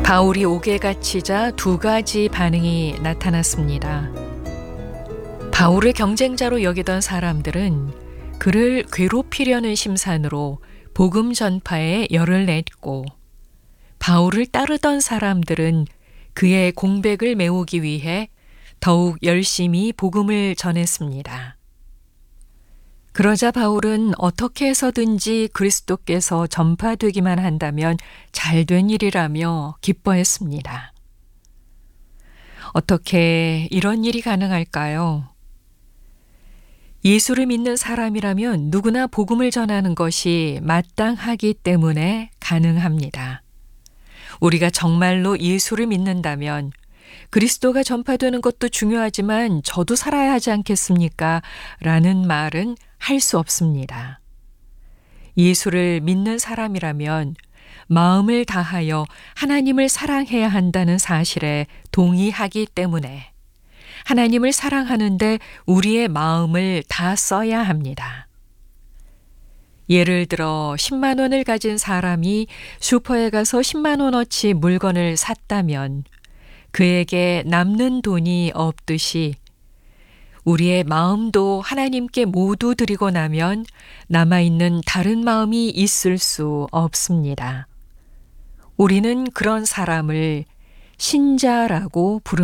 바울이 옥에 갇히자 두 가지 반응이 나타났습니다. 바울을 경쟁자로 여기던 사람들은 그를 괴롭히려는 심산으로 복음 전파에 열을 냈고, 바울을 따르던 사람들은 그의 공백을 메우기 위해 더욱 열심히 복음을 전했습니다. 그러자 바울은 어떻게 해서든지 그리스도께서 전파되기만 한다면 잘된 일이라며 기뻐했습니다. 어떻게 이런 일이 가능할까요? 예수를 믿는 사람이라면 누구나 복음을 전하는 것이 마땅하기 때문에 가능합니다. 우리가 정말로 예수를 믿는다면 그리스도가 전파되는 것도 중요하지만 저도 살아야 하지 않겠습니까? 라는 말은 할 수 없습니다. 예수를 믿는 사람이라면 마음을 다하여 하나님을 사랑해야 한다는 사실에 동의하기 때문에 하나님을 사랑하는데 우리의 마음을 다 써야 합니다. 예를 들어 10만 원을 가진 사람이 슈퍼에 가서 10만 원어치 물건을 샀다면 그에게 남는 돈이 없듯이 우리의 마음도 하나님께 모두 드리고 나면 남아있는 다른 마음이 있을 수 없습니다. 우리는 그런 사람을 신자라고 부릅니다.